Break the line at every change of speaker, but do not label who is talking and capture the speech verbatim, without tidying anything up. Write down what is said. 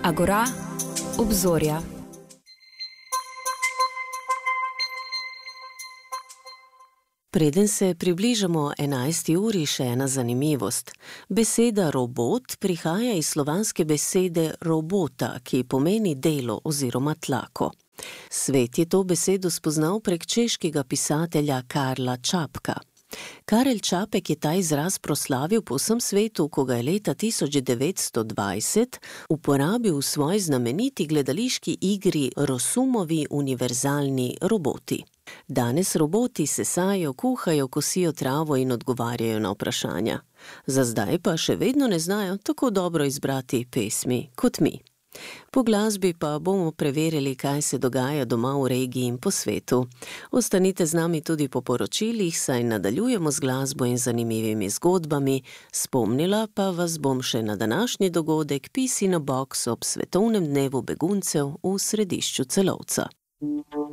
Agora, obzorja. Preden se približamo enajsti uri, še ena zanimivost. Beseda robot prihaja iz slovanske besede robota, ki pomeni delo oziroma tlako. Svet je to besedo spoznal prek češkega pisatelja Karla Čapka. Karel Čapek je ta izraz proslavil po vsem svetu, ko ga je leta tisoč devetsto dvajset uporabil v svoji znameniti gledališki igri Rosumovi univerzalni roboti. Danes roboti sesajo, kuhajo, kosijo travo in odgovarjajo na vprašanja. Za zdaj pa še vedno ne znajo tako dobro izbrati pesmi kot mi. Po glasbi pa bomo preverili, kaj se dogaja doma v regiji in po svetu. Ostanite z nami tudi po poročilih, saj nadaljujemo z glasbo in zanimivimi zgodbami. Spomnila pa vas bom še na današnji dogodek Peace in a Box ob svetovnem dnevu beguncev v središču Celovca.